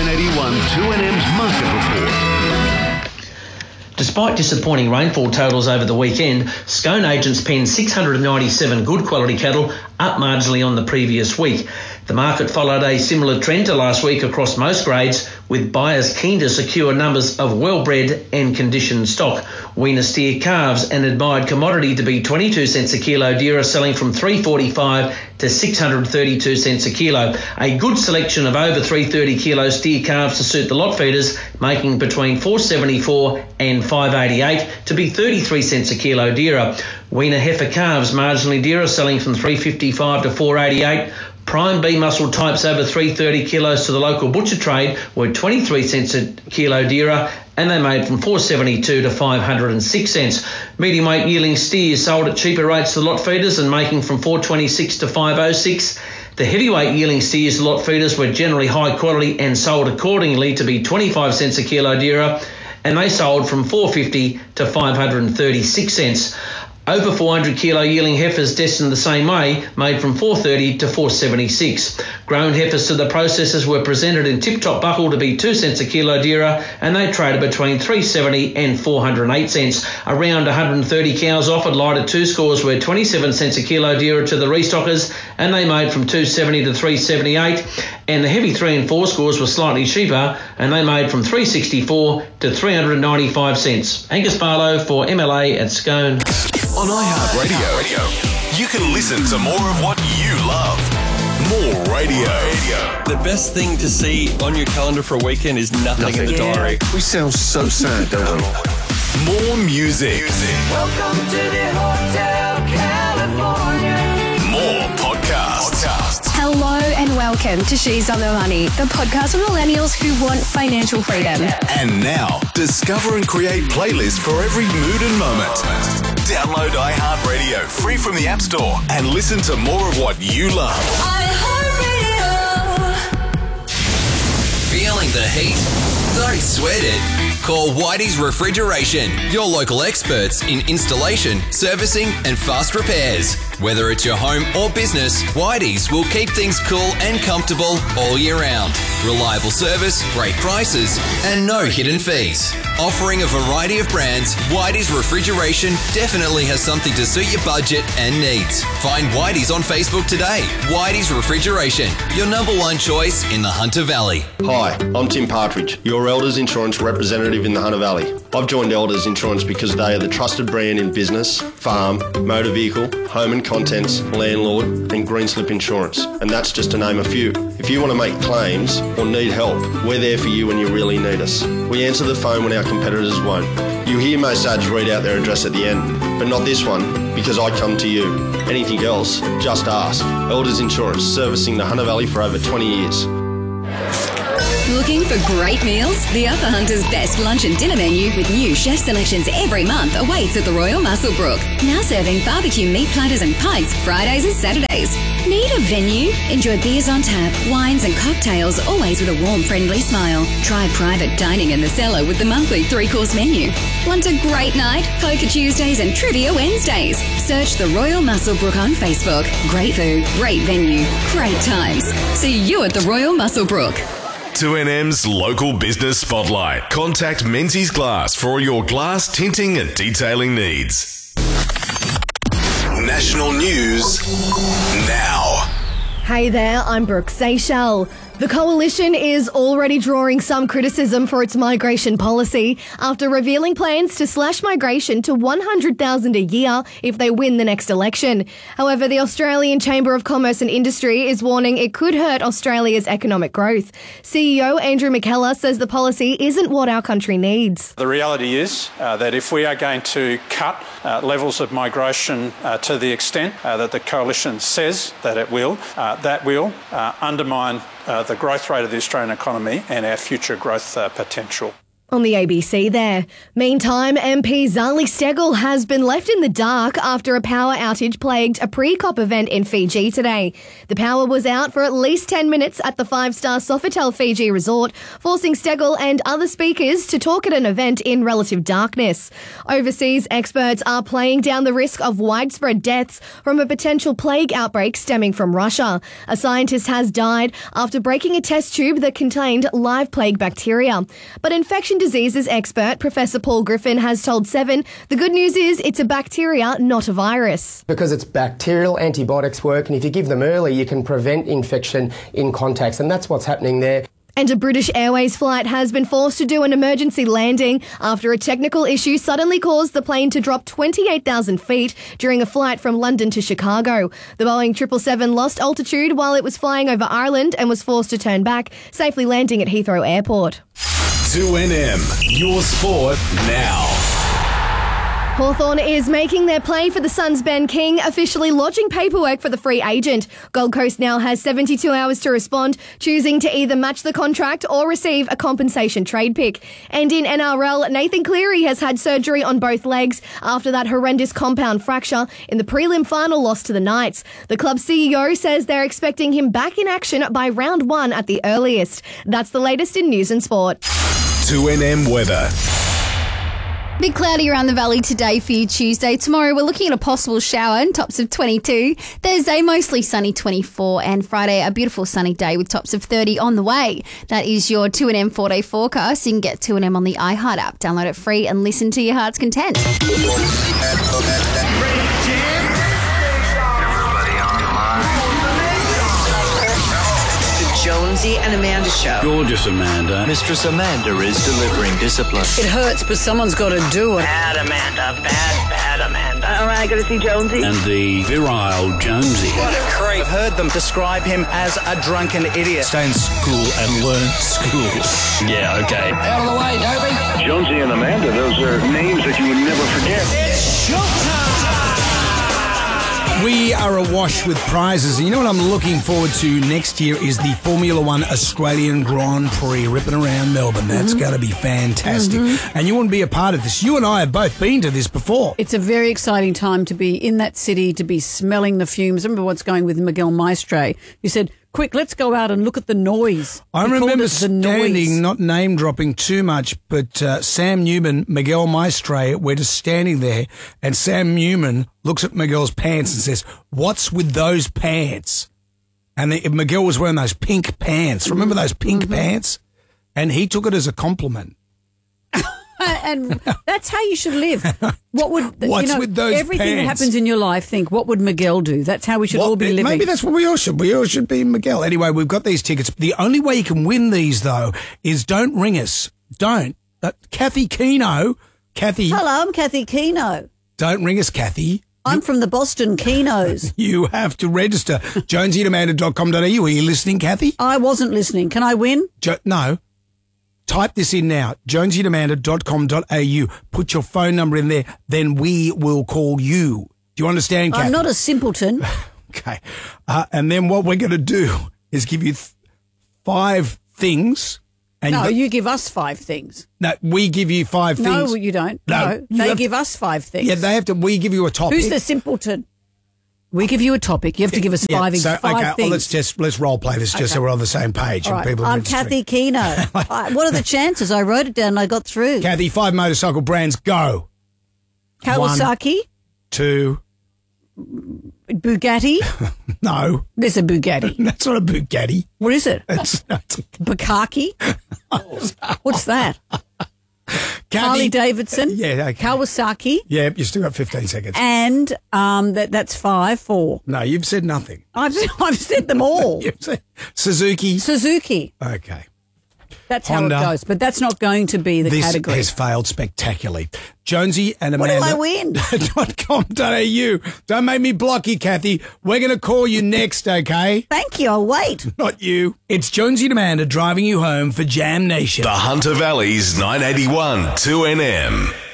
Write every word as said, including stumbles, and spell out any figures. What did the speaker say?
nine eighty-one two N M's Market Report. Despite disappointing rainfall totals over the weekend, Scone agents penned six hundred ninety-seven good quality cattle, up marginally on the previous week. The market followed a similar trend to last week across most grades, with buyers keen to secure numbers of well-bred and conditioned stock. Weaner steer calves, an admired commodity to be twenty-two cents a kilo dearer, selling from three forty-five to six hundred thirty-two cents a kilo. A good selection of over three thirty kilo steer calves to suit the lot feeders, making between four seventy-four and five eighty-eight to be thirty-three cents a kilo dearer. Weaner heifer calves marginally dearer, selling from three fifty-five to four eighty-eight. Prime B muscle types over three thirty kilos to the local butcher trade were twenty-three cents a kilo dearer, and they made from four seventy-two to five hundred six cents. Medium weight yearling steers sold at cheaper rates to lot feeders and making from four twenty-six to five oh six. The heavyweight yearling steers to lot feeders were generally high quality and sold accordingly to be twenty-five cents a kilo dearer, and they sold from four fifty to five hundred thirty-six cents. Over four hundred kilo yearling heifers destined the same way made from four thirty to four seventy-six. Grown heifers to the processors were presented in tip-top buckle to be two cents a kilo dearer, and they traded between three seventy and four hundred eight cents. Around one hundred thirty cows offered light at two scores were twenty-seven cents a kilo dearer to the restockers, and they made from two seventy to three seventy-eight. And the heavy three and four scores were slightly cheaper, and they made from three sixty-four to three hundred ninety-five cents. Angus Barlow for M L A at Scone. On iHeartRadio, you can listen to more of what you love. More radio. The best thing to see on your calendar for a weekend is nothing, nothing. in the yeah. diary. We sound so sad, don't we? More music. music. Welcome to the Hotel California. More podcasts. podcasts. Hello and welcome to She's on the Money, the podcast for millennials who want financial freedom. And now, discover and create playlists for every mood and moment. Download iHeartRadio free from the App Store and listen to more of what you love. iHeartRadio. Feeling the heat? Don't sweat it. Call Whitey's Refrigeration, your local experts in installation, servicing and fast repairs. Whether it's your home or business, Whitey's will keep things cool and comfortable all year round. Reliable service, great prices, and no hidden fees. Offering a variety of brands, Whitey's Refrigeration definitely has something to suit your budget and needs. Find Whitey's on Facebook today. Whitey's Refrigeration, your number one choice in the Hunter Valley. Hi, I'm Tim Partridge, your Elders Insurance representative in the Hunter Valley. I've joined Elders Insurance because they are the trusted brand in business, farm, motor vehicle, home and contents, landlord and green slip insurance. And that's just to name a few. If you want to make claims or need help, we're there for you when you really need us. We answer the phone when our competitors won't. You hear most ads read out their address at the end, but not this one, because I come to you. Anything else, just ask. Elders Insurance, servicing the Hunter Valley for over twenty years. Looking for great meals? The Upper Hunter's best lunch and dinner menu with new chef selections every month awaits at the Royal Muswellbrook. Now serving barbecue meat platters and pints Fridays and Saturdays. Need a venue? Enjoy beers on tap, wines and cocktails, always with a warm, friendly smile. Try private dining in the cellar with the monthly three-course menu. Want a great night? Poker Tuesdays and Trivia Wednesdays. Search the Royal Muswellbrook on Facebook. Great food, great venue, great times. See you at the Royal Muswellbrook. two N M's Local Business Spotlight. Contact Menzies Glass for all your glass tinting and detailing needs. National news now. Hey there, I'm Brooke Seychelles. The Coalition is already drawing some criticism for its migration policy after revealing plans to slash migration to one hundred thousand a year if they win the next election. However, the Australian Chamber of Commerce and Industry is warning it could hurt Australia's economic growth. C E O Andrew McKellar says the policy isn't what our country needs. The reality is uh, that if we are going to cut uh, levels of migration uh, to the extent uh, that the Coalition says that it will, uh, that will uh, undermine Uh, the growth rate of the Australian economy and our future growth uh, potential. On the A B C there. Meantime, M P Zali Steggall has been left in the dark after a power outage plagued a pre-COP event in Fiji today. The power was out for at least ten minutes at the five-star Sofitel Fiji resort, forcing Steggall and other speakers to talk at an event in relative darkness. Overseas experts are playing down the risk of widespread deaths from a potential plague outbreak stemming from Russia. A scientist has died after breaking a test tube that contained live plague bacteria. But infection diseases expert Professor Paul Griffin has told Seven the good news is it's a bacteria, not a virus. Because it's bacterial, antibiotics work, and if you give them early, you can prevent infection in contacts, and that's what's happening there. And a British Airways flight has been forced to do an emergency landing after a technical issue suddenly caused the plane to drop twenty-eight thousand feet during a flight from London to Chicago. The Boeing triple seven lost altitude while it was flying over Ireland and was forced to turn back, safely landing at Heathrow Airport. two N M, your sport now. Hawthorn is making their play for the Suns' Ben King, officially lodging paperwork for the free agent. Gold Coast now has seventy-two hours to respond, choosing to either match the contract or receive a compensation trade pick. And in N R L, Nathan Cleary has had surgery on both legs after that horrendous compound fracture in the prelim final loss to the Knights. The club C E O says they're expecting him back in action by round one at the earliest. That's the latest in news and sport. two N M weather. Bit cloudy around the valley today for you Tuesday. Tomorrow we're looking at a possible shower and tops of twenty-two. Thursday mostly sunny twenty-four, and Friday a beautiful sunny day with tops of thirty on the way. That is your two N M four-day forecast. You can get two N M on the iHeart app. Download it free and listen to your heart's content. Jonesy and Amanda Show. Gorgeous Amanda. Mistress Amanda is delivering discipline. It hurts, but someone's got to do it. Bad Amanda, bad, bad Amanda. All right, got to see Jonesy. And the virile Jonesy. What a creep. I've heard them describe him as a drunken idiot. Stay in school and learn school. Yeah, okay. Out of the way, Dopey. Jonesy and Amanda, those are names that you would never forget. It's showtime. We are awash with prizes. And you know what I'm looking forward to next year is the Formula One Australian Grand Prix ripping around Melbourne. That's mm-hmm. going to be fantastic. Mm-hmm. And you want to be a part of this. You and I have both been to this before. It's a very exciting time to be in that city, to be smelling the fumes. Remember what's going with Miguel Maestre. You said, quick, let's go out and look at the noise. I he remember standing, not name dropping too much, but uh, Sam Newman, Miguel Maestre, we're just standing there, and Sam Newman looks at Miguel's pants and says, "What's with those pants?" And the, Miguel was wearing those pink pants. Remember those pink mm-hmm. pants? And he took it as a compliment. And that's how you should live. What would What's you know, with those everything pants? that happens in your life? Think, what would Miguel do? That's how we should well, all be living. Maybe that's what we all should. We all should be Miguel. Anyway, we've got these tickets. The only way you can win these, though, is don't ring us. Don't. Uh, Kathy Keno. Kathy. Hello, I'm Kathy Keno. Don't ring us, Kathy. I'm you, from the Boston Kenos. You have to register. jonesy and amanda dot com dot a u. Are you listening, Kathy? I wasn't listening. Can I win? Jo- no. Type this in now, jonesy and amanda dot com dot a u. Put your phone number in there, then we will call you. Do you understand, Kathy? I'm not a simpleton. Okay. Uh, and then what we're going to do is give you th- five things. And no, you, you give us five things. No, we give you five things. No, you don't. No, no they give to, us five things. Yeah, they have to. We give you a topic. Who's the simpleton? We give you a topic. You have to give us yeah, five, so, five okay, things. Well, let's just let's role play this just okay. so we're on the same page. All and right. people are I'm Kathy Keno. Right, what are the chances? I wrote it down and I got through. Kathy, five motorcycle brands, go. Kawasaki. One, two. Bugatti. No. There's a Bugatti. That's not a Bugatti. What is it? It's, it's Bukaki. What's that? Kathy, Harley Davidson. Yeah, okay. Kawasaki. Yeah, you still got fifteen seconds. And um, that that's five, four. No, you've said nothing. I've I've said them all. You've said Suzuki. Suzuki. Okay. That's Honda. how it goes, but that's not going to be the this category. This has failed spectacularly. Jonesy and Amanda. What do I win? dot com dot a u. Don't make me block you, Kathy. We're going to call you next, okay? Thank you. I'll wait. Not you. It's Jonesy and Amanda driving you home for Jam Nation. The Hunter Valley's nine eighty-one two N M.